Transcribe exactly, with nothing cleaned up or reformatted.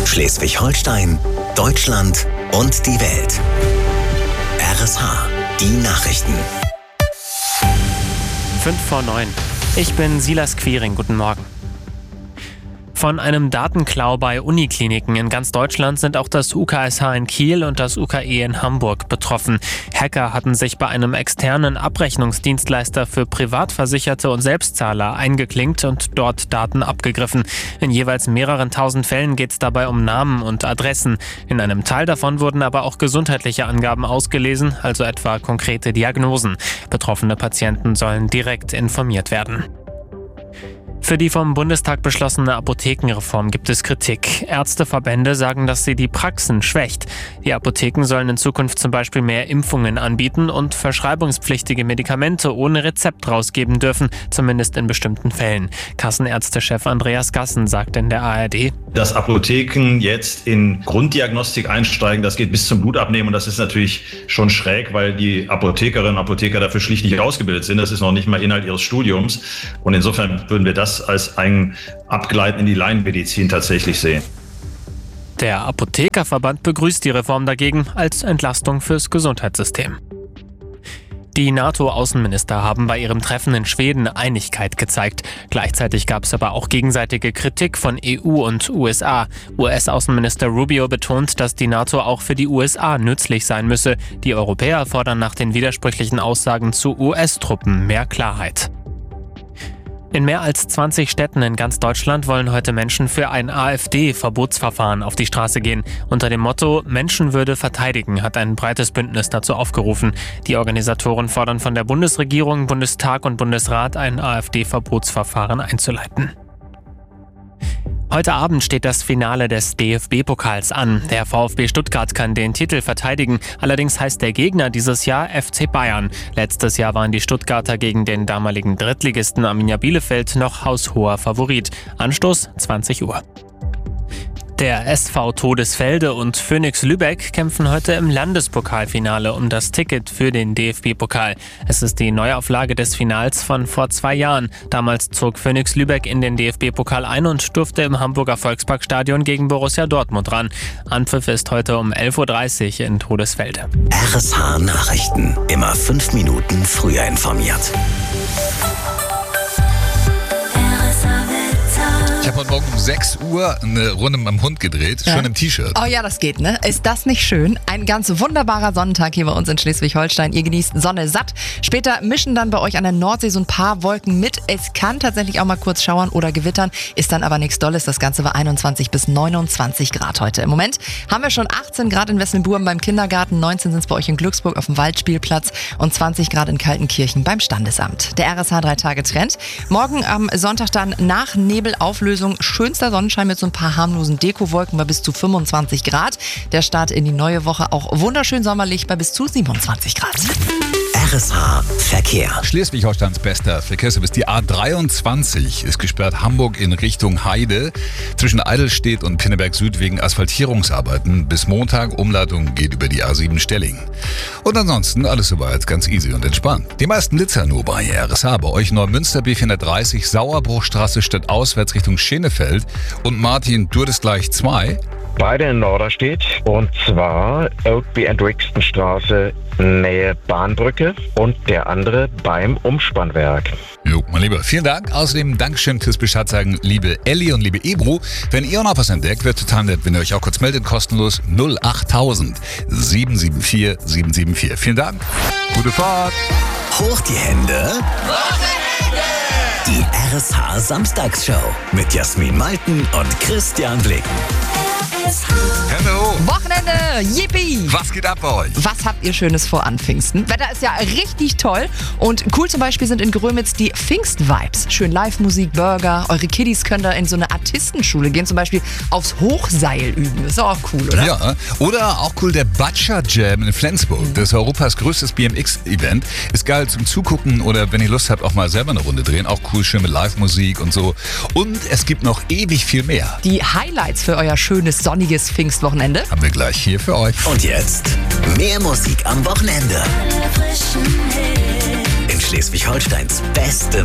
Schleswig-Holstein, Deutschland und die Welt. R S H, die Nachrichten. Fünf vor neun. Ich bin Silas Quiring. Guten Morgen. Von einem Datenklau bei Unikliniken in ganz Deutschland sind auch das U K S H in Kiel und das U K E in Hamburg betroffen. Hacker hatten sich bei einem externen Abrechnungsdienstleister für Privatversicherte und Selbstzahler eingeklinkt und dort Daten abgegriffen. In jeweils mehreren tausend Fällen geht es dabei um Namen und Adressen. In einem Teil davon wurden aber auch gesundheitliche Angaben ausgelesen, also etwa konkrete Diagnosen. Betroffene Patienten sollen direkt informiert werden. Für die vom Bundestag beschlossene Apothekenreform gibt es Kritik. Ärzteverbände sagen, dass sie die Praxen schwächt. Die Apotheken sollen in Zukunft zum Beispiel mehr Impfungen anbieten und verschreibungspflichtige Medikamente ohne Rezept rausgeben dürfen, zumindest in bestimmten Fällen. Kassenärztechef Andreas Gassen sagt in der A R D: Dass Apotheken jetzt in Grunddiagnostik einsteigen, das geht bis zum Blutabnehmen und das ist natürlich schon schräg, weil die Apothekerinnen und Apotheker dafür schlicht nicht ausgebildet sind. Das ist noch nicht mal Inhalt ihres Studiums und insofern würden wir das als ein Abgleiten in die Laienmedizin tatsächlich sehen. Der Apothekerverband begrüßt die Reform dagegen als Entlastung fürs Gesundheitssystem. Die NATO-Außenminister haben bei ihrem Treffen in Schweden Einigkeit gezeigt. Gleichzeitig gab es aber auch gegenseitige Kritik von E U und U S A. U S-Außenminister Rubio betont, dass die NATO auch für die U S A nützlich sein müsse. Die Europäer fordern nach den widersprüchlichen Aussagen zu U S-Truppen mehr Klarheit. In mehr als zwanzig Städten in ganz Deutschland wollen heute Menschen für ein AfD-Verbotsverfahren auf die Straße gehen. Unter dem Motto Menschenwürde verteidigen hat ein breites Bündnis dazu aufgerufen. Die Organisatoren fordern von der Bundesregierung, Bundestag und Bundesrat, ein AfD-Verbotsverfahren einzuleiten. Heute Abend steht das Finale des D F B-Pokals an. Der VfB Stuttgart kann den Titel verteidigen. Allerdings heißt der Gegner dieses Jahr F C Bayern. Letztes Jahr waren die Stuttgarter gegen den damaligen Drittligisten Arminia Bielefeld noch haushoher Favorit. Anstoß zwanzig Uhr. Der S V Todesfelde und Phönix Lübeck kämpfen heute im Landespokalfinale um das Ticket für den D F B-Pokal. Es ist die Neuauflage des Finals von vor zwei Jahren. Damals zog Phönix Lübeck in den D F B-Pokal ein und durfte im Hamburger Volksparkstadion gegen Borussia Dortmund ran. Anpfiff ist heute um elf Uhr dreißig in Todesfelde. R S H Nachrichten. Immer fünf Minuten früher informiert. Ich habe heute Morgen um sechs Uhr eine Runde mit meinem Hund gedreht, ja. Schon im T-Shirt. Oh ja, das geht, ne? Ist das nicht schön? Ein ganz wunderbarer Sonnentag hier bei uns in Schleswig-Holstein. Ihr genießt Sonne satt. Später mischen dann bei euch an der Nordsee so ein paar Wolken mit. Es kann tatsächlich auch mal kurz schauern oder gewittern, ist dann aber nichts Dolles. Das Ganze war einundzwanzig bis neunundzwanzig Grad heute. Im Moment haben wir schon achtzehn Grad in Wesselburen beim Kindergarten, neunzehn sind es bei euch in Glücksburg auf dem Waldspielplatz und zwanzig Grad in Kaltenkirchen beim Standesamt. Der R S H drei Tage Trend. Morgen am Sonntag dann nach Nebelauflösung schönster Sonnenschein mit so ein paar harmlosen Dekowolken bei bis zu fünfundzwanzig Grad. Der Start in die neue Woche auch wunderschön sommerlich bei bis zu siebenundzwanzig Grad. R S H Verkehr. Schleswig-Holsteins bester Verkehrsservice. Die A dreiundzwanzig ist gesperrt, Hamburg in Richtung Heide. Zwischen Eidelstedt und Pinneberg Süd wegen Asphaltierungsarbeiten. Bis Montag, Umleitung geht über die A sieben Stellingen. Und ansonsten alles soweit ganz easy und entspannt. Die meisten Blitzer nur bei R S H. Bei euch Neumünster B vierhundertdreißig, Sauerbruchstraße statt auswärts Richtung Schenefeld. Und Martin, du hattest gleich zwei. Beide in Norderstedt, und zwar Oakby and Brixton Straße Nähe Bahnbrücke und der andere beim Umspannwerk. Jo, mein Lieber, vielen Dank. Außerdem Dankeschön fürs Bescheid sagen, liebe Elli und liebe Ebru. Wenn ihr noch was entdeckt, wird total nett, wenn ihr euch auch kurz meldet, kostenlos null acht tausend sieben sieben vier sieben sieben vier. Vielen Dank. Gute Fahrt. Hoch die Hände. Wochenende! Die R S H Samstagsshow mit Jasmin Malten und Christian Blicken. Hallo. Wochenende, yippie! Was geht ab bei euch? Was habt ihr Schönes vor an Pfingsten? Wetter ist ja richtig toll und cool zum Beispiel sind in Grömitz die Pfingst-Vibes. Schön Live-Musik, Burger, eure Kiddies können da in so eine Artistenschule gehen, zum Beispiel aufs Hochseil üben. Ist auch cool, oder? Ja, oder auch cool der Butcher Jam in Flensburg. Das ist Europas größtes B M X-Event. Ist geil zum Zugucken oder wenn ihr Lust habt, auch mal selber eine Runde drehen. Auch cool, schön mit Live-Musik und so. Und es gibt noch ewig viel mehr. Die Highlights für euer schönes sonniges Pfingstwochenende haben wir gleich hier für euch. Und jetzt mehr Musik am Wochenende. In Schleswig-Holsteins beste